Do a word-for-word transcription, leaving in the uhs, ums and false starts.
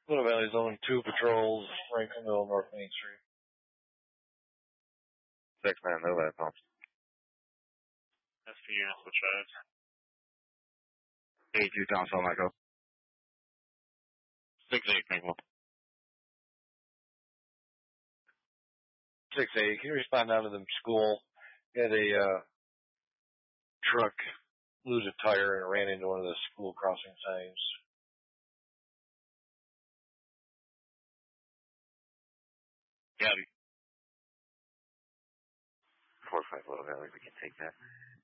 Little Valley Zone two patrols, Franklinville, North Main Street. Six man, no left, Thompson. S P units will charge. eighty-two Thompson, Michael. six eight, Franklinville. six eight, can you respond down to the school? Had a uh, truck lose a tire and ran into one of the school crossing signs. Gabby. four five Little Valley, we can take that.